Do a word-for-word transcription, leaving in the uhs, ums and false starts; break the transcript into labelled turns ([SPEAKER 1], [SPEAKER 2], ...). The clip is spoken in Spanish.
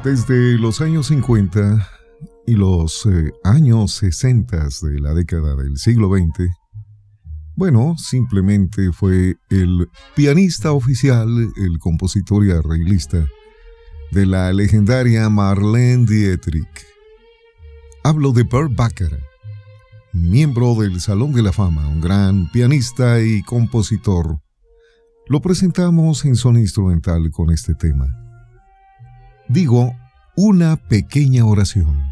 [SPEAKER 1] Desde los años cincuenta y los eh, años sesenta de la década del siglo veinte, bueno, simplemente fue el pianista oficial, el compositor y arreglista de la legendaria Marlene Dietrich. Hablo de Burt Bacharach, miembro del Salón de la Fama, un gran pianista y compositor. Lo presentamos en son instrumental con este tema. Digo, una pequeña oración.